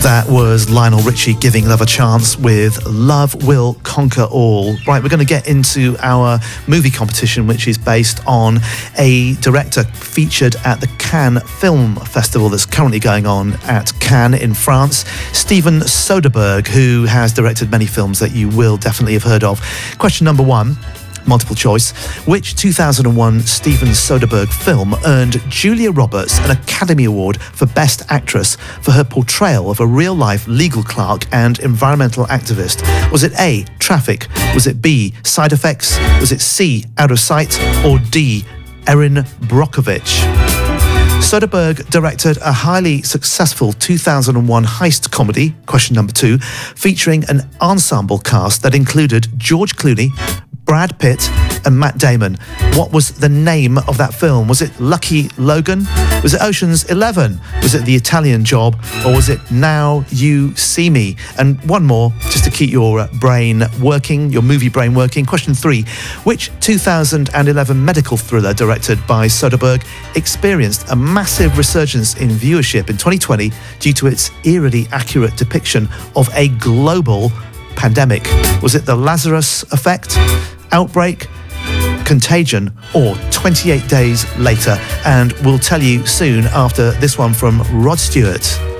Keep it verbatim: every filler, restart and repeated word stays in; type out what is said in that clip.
That was Lionel Richie giving love a chance with Love Will Conquer All. Right, we're going to get into our movie competition, which is based on a director featured at the Cannes Film Festival that's currently going on at Cannes in France, Steven Soderbergh, who has directed many films that you will definitely have heard of. Question number one. Multiple choice. Which two thousand one Steven Soderbergh film earned Julia Roberts an Academy Award for Best Actress for her portrayal of a real-life legal clerk and environmental activist? Was it A, Traffic? Was it B, Side Effects? Was it C, Out of Sight? Or D, Erin Brockovich? Soderbergh directed a highly successful two thousand one heist comedy, question number two, featuring an ensemble cast that included George Clooney, Brad Pitt and Matt Damon. What was the name of that film? Was it Lucky Logan? Was it Ocean's Eleven? Was it The Italian Job? Or was it Now You See Me? And one more, just to keep your brain working, your movie brain working. Question three, which two thousand eleven medical thriller directed by Soderbergh experienced a massive resurgence in viewership in twenty twenty due to its eerily accurate depiction of a global pandemic? Was it The Lazarus Effect, Outbreak, Contagion, or twenty-eight days later? And we'll tell you soon after this one from Rod Stewart.